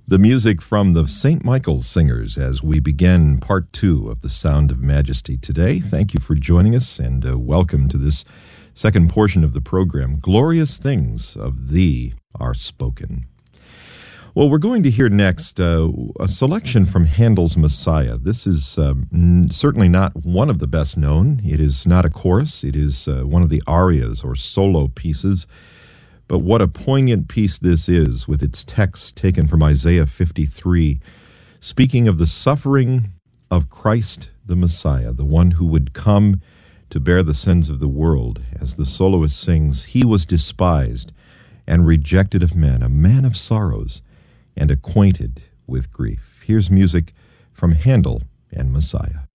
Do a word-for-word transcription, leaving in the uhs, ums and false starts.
The music from the Saint Michael's Singers as we begin part two of The Sound of Majesty today. Thank you for joining us, and uh, welcome to this second portion of the program. Glorious things of Thee are spoken. Well, we're going to hear next uh, a selection from Handel's Messiah. This is uh, n- certainly not one of the best known. It is not a chorus. It is uh, one of the arias or solo pieces. But what a poignant piece this is, with its text taken from Isaiah fifty-three, speaking of the suffering of Christ the Messiah, the one who would come to bear the sins of the world. As the soloist sings, "He was despised and rejected of men, a man of sorrows and acquainted with grief." Here's music from Handel and Messiah.